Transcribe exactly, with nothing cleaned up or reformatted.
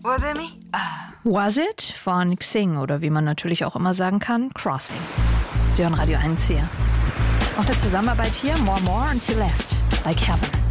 Was it me? Was it von Xing oder wie man natürlich auch immer sagen kann, Crossing. Sie hören Radio eins hier. Auch eine Zusammenarbeit hier, More More und Celeste, Like Heaven.